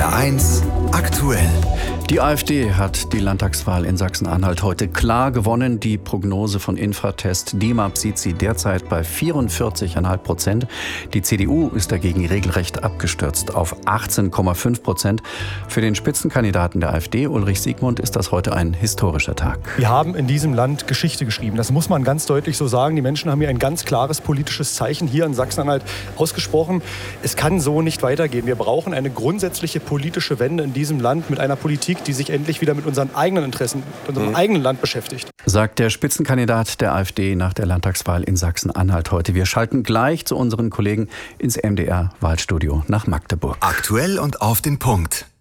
HR1 aktuell. Die AfD hat die Landtagswahl in Sachsen-Anhalt heute klar gewonnen. Die Prognose von Infratest DIMAP sieht sie derzeit bei 44,5%. Die CDU ist dagegen regelrecht abgestürzt auf 18,5%. Für den Spitzenkandidaten der AfD, Ulrich Siegmund, ist das heute ein historischer Tag. Wir haben in diesem Land Geschichte geschrieben. Das muss man ganz deutlich so sagen. Die Menschen haben hier ein ganz klares politisches Zeichen hier in Sachsen-Anhalt ausgesprochen. Es kann so nicht weitergehen. Wir brauchen eine grundsätzliche politische Wende in diesem Land mit einer Politik, die sich endlich wieder mit unseren eigenen Interessen, unserem eigenen Land beschäftigt. Sagt der Spitzenkandidat der AfD nach der Landtagswahl in Sachsen-Anhalt heute. Wir schalten gleich zu unseren Kollegen ins MDR-Wahlstudio nach Magdeburg. Aktuell und auf den Punkt.